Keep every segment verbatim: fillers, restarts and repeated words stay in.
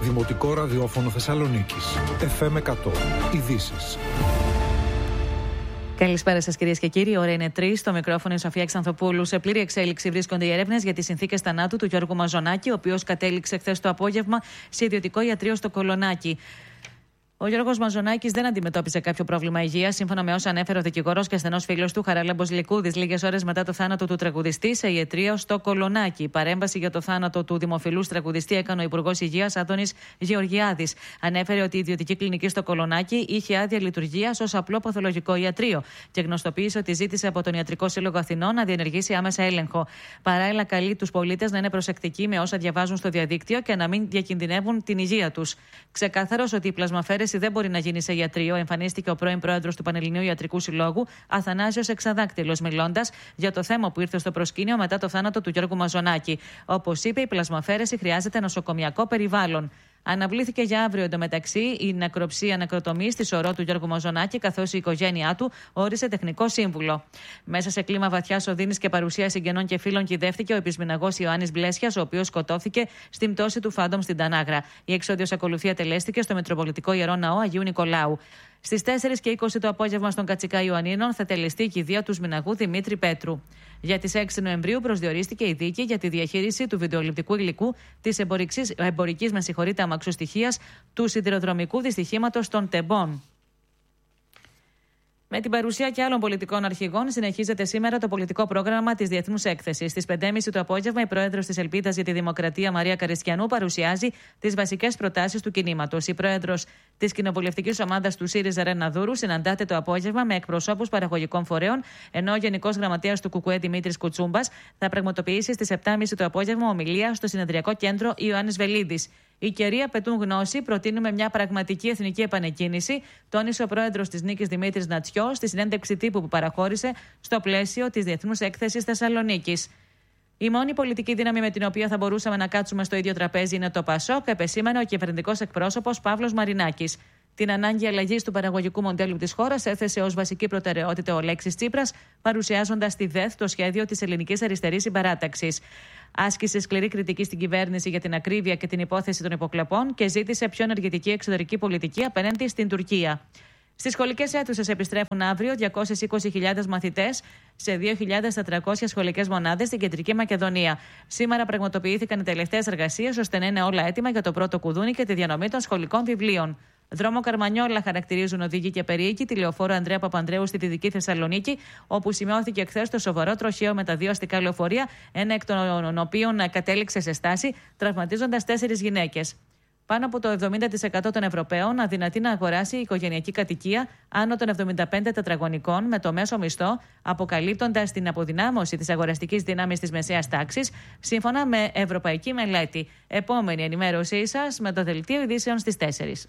Δημοτικό Ραδιόφωνο Θεσσαλονίκης. εφ εμ εκατό. Ειδήσεις. Καλησπέρα σας, κυρίες και κύριοι. Η ώρα είναι τρεις. Στο μικρόφωνο η Σοφία Ξανθοπούλου. Σε πλήρη εξέλιξη βρίσκονται οι έρευνες για τις συνθήκες θανάτου του Γιώργου Μαζονάκη, ο οποίος κατέληξε χθες το απόγευμα σε ιδιωτικό ιατρείο στο Κολονάκι. Ο Γιώργος Μαζονάκης δεν αντιμετώπιζε κάποιο πρόβλημα υγείας, σύμφωνα με όσα ανέφερε ο δικηγόρος και στενός φίλος του Χαράλαμπος Λικούδης, λίγες ώρες μετά το θάνατο του τραγουδιστή σε ιατρείο στο Κολονάκι. Η παρέμβαση για το θάνατο του δημοφιλούς τραγουδιστή έκανε ο Υπουργός Υγείας Άδωνης Γεωργιάδης. Ανέφερε ότι η ιδιωτική κλινική στο Κολονάκι είχε άδεια λειτουργίας ως απλό παθολογικό ιατρείο και γνωστοποίησε ότι ζήτησε από τον Ιατρικό Σύλλογο Αθηνών να διενεργήσει άμεσα έλεγχο. Παράλληλα, καλεί τους πολίτες να είναι προσεκτικοί με όσα διαβάζουν στο διαδίκτυο και να μην διακινδυνεύουν την υγεία τους. Ξεκάθαρος ότι η πλασμαφέρεση δεν μπορεί να γίνει σε ιατρείο, εμφανίστηκε ο πρώην πρόεδρος του Πανελληνίου Ιατρικού Συλλόγου, Αθανάσιος Εξαδάκτυλος, μιλώντας για το θέμα που ήρθε στο προσκήνιο μετά το θάνατο του Γιώργου Μαζονάκη. Όπως είπε, η πλασμαφέρεση χρειάζεται νοσοκομιακό περιβάλλον. Αναβλήθηκε για αύριο εντωμεταξύ η νεκροψία νεκροτομή στη σωρό του Γιώργου Μαζονάκη, καθώς η οικογένειά του όρισε τεχνικό σύμβουλο. Μέσα σε κλίμα βαθιάς οδύνης και παρουσία συγγενών και φίλων κυδεύτηκε ο επισμηναγός Ιωάννης Μπλέσιας, ο οποίος σκοτώθηκε στην πτώση του Φάντομ στην Τανάγρα. Η εξόδιος ακολουθία τελέστηκε στο Μητροπολιτικό Ιερό Ναό Αγίου Νικολάου. Στις τέσσερις και είκοσι το απόγευμα στον Κατσικά Ιωαννίνων θα τελεστεί η κηδεία του Σμηναγού Δημήτρη Πέτρου. Για τις έξι Νοεμβρίου προσδιορίστηκε η δίκη για τη διαχείριση του βιντεοληπτικού υλικού της εμπορικής με συγχωρείτε αμαξοστοιχείας του σιδηροδρομικού δυστυχήματος των Τεμπών. Με την παρουσία και άλλων πολιτικών αρχηγών, συνεχίζεται σήμερα το πολιτικό πρόγραμμα της Διεθνούς Έκθεσης. Στις πέντε και μισή το απόγευμα, η πρόεδρος της Ελπίδας για τη Δημοκρατία, Μαρία Καριστιανού, παρουσιάζει τις βασικές προτάσεις του κινήματος. Η πρόεδρος της κοινοβουλευτικής ομάδας του ΣΥΡΙΖΑ, Ρένα Δούρου, συναντάται το απόγευμα με εκπροσώπους παραγωγικών φορέων, ενώ ο Γενικός Γραμματέας του ΚΚΕ, Δημήτρης Κουτσούμπας, θα πραγματοποιήσει στις επτά και μισή το απόγευμα ομιλία στο συνεδριακό κέντρο Ιωάννης Βελίδης. Οι καιροί απαιτούν γνώση, προτείνουμε μια πραγματική εθνική επανεκκίνηση, τόνισε ο πρόεδρος της Νίκης Δημήτρης Νατσιό στη συνέντευξη τύπου που παραχώρησε στο πλαίσιο της Διεθνούς Έκθεσης Θεσσαλονίκης. Η μόνη πολιτική δύναμη με την οποία θα μπορούσαμε να κάτσουμε στο ίδιο τραπέζι είναι το ΠΑΣΟΚ, επεσήμανε ο κυβερνητικός εκπρόσωπος Παύλος Μαρινάκης. Την ανάγκη αλλαγής του παραγωγικού μοντέλου της χώρας έθεσε ως βασική προτεραιότητα ο Αλέξης Τσίπρας, παρουσιάζοντας στη ΔΕΘ το σχέδιο της Ελληνικής Αριστερής Συμπαράταξης. Άσκησε σκληρή κριτική στην κυβέρνηση για την ακρίβεια και την υπόθεση των υποκλοπών και ζήτησε πιο ενεργητική εξωτερική πολιτική απέναντι στην Τουρκία. Στις σχολικές αίθουσες επιστρέφουν αύριο διακόσιες είκοσι χιλιάδες μαθητές σε δύο χιλιάδες τετρακόσιες σχολικές μονάδες στην Κεντρική Μακεδονία. Σήμερα πραγματοποιήθηκαν οι τελευταίες εργασίες ώστε να είναι όλα έτοιμα για το πρώτο κουδούνι και τη διανομή των σχολικών βιβλίων. Δρόμο Καρμανιόλα χαρακτηρίζουν οδηγοί και περίοικοι τη λεωφόρο Ανδρέα Παπανδρέου στη Δυτική Θεσσαλονίκη, όπου σημειώθηκε χθες το σοβαρό τροχαίο με τα δύο αστικά λεωφορεία, ένα εκ των οποίων κατέληξε σε στάση, τραυματίζοντας τέσσερις γυναίκες. Πάνω από το εβδομήντα τοις εκατό των Ευρωπαίων αδυνατεί να αγοράσει οικογενειακή κατοικία άνω των εβδομήντα πέντε τετραγωνικών με το μέσο μισθό, αποκαλύπτοντας την αποδυνάμωση της αγοραστικής δύναμης της μεσαίας τάξης, σύμφωνα με ευρωπαϊκή μελέτη. Επόμενη ενημέρωσή σας με το δελτίο ειδήσεων στις τέσσερις.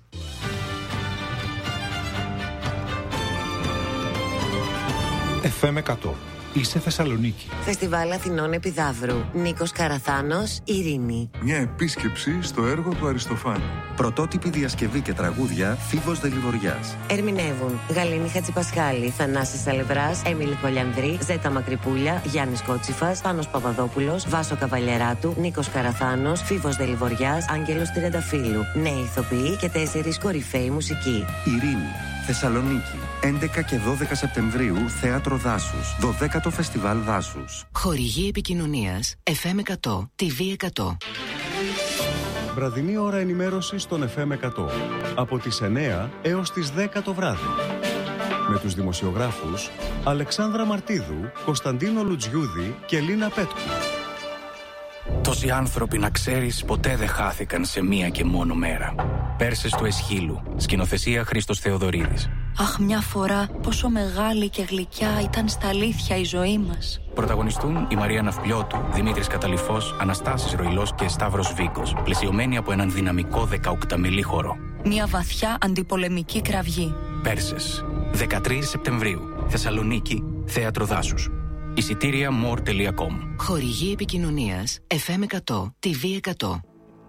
εφ εμ εκατό. Είσαι Θεσσαλονίκη. Φεστιβάλ Αθηνών Επιδαύρου. Νίκος Καραθάνος, Ειρήνη. Μια επίσκεψη στο έργο του Αριστοφάνη. Πρωτότυπη διασκευή και τραγούδια Φίβος Δελιβοριάς. Ερμηνεύουν Γαλήνη Χατζηπασχάλη, Θανάσης Αλευράς, Έμιλη Κολιανδρή, Ζέτα Μακρυπούλια, Γιάννης Κότσιφας, Πάνος Παπαδόπουλος, Βάσο Καβαλιεράτου, Νίκος Καραθάνος, Φίβος Δελιβοριάς, Άγγελος Τριανταφύλου. Νέοι ηθοποιοί και τέσσερις κορυφαίοι μουσικοί. Ειρήνη. Θεσσαλονίκη. έντεκα και δώδεκα Σεπτεμβρίου, Θέατρο Δάσους. δωδέκατο Φεστιβάλ Δάσους. Χορηγή επικοινωνίας εφ εμ εκατό, τι βι εκατό. Βραδινή ώρα ενημέρωσης στον εφ εμ εκατό. Από τις εννέα έως τις δέκα το βράδυ. Με τους δημοσιογράφους Αλεξάνδρα Μαρτίδου, Κωνσταντίνο Λουτζιούδη και Λίνα Πέτκου. Τόσοι άνθρωποι, να ξέρεις, ποτέ δεν χάθηκαν σε μία και μόνο μέρα. Πέρσες του Εσχύλου. Σκηνοθεσία Χρήστος Θεοδωρίδης. Αχ, μια φορά πόσο μεγάλη και γλυκιά ήταν στα αλήθεια η ζωή μας. Πρωταγωνιστούν η Μαρία Ναυπλιώτου, Δημήτρης Καταλυφός, Αναστάσης Ροϊλός και Σταύρος Βίκος, πλαισιωμένοι από έναν δυναμικό δεκαοκταμελή χορό. Μια βαθιά αντιπολεμική κραυγή. Πέρσες, δεκατρείς Σεπτεμβρίου, Θεσσαλονίκη, Θέατρο Δάσους. Εισιτήρια more τελεία com. Χορηγή επικοινωνίας εφ εμ εκατό, τι βι εκατό.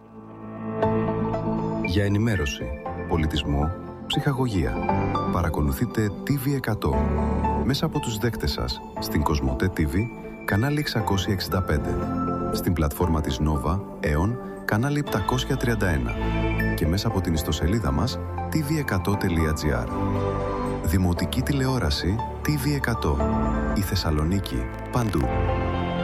Για ενημέρωση, πολιτισμό, ψυχαγωγία. Παρακολουθείτε τι βι εκατό μέσα από τους δέκτες σας στην Κοσμοτέ τι βι, κανάλι εξακόσια εξήντα πέντε, στην πλατφόρμα της Nova, Aeon, κανάλι επτακόσια τριάντα ένα. και μέσα από την ιστοσελίδα μας τι βι εκατό τελεία τζι άρ. Δημοτική τηλεόραση τι βι εκατό. Η Θεσσαλονίκη παντού.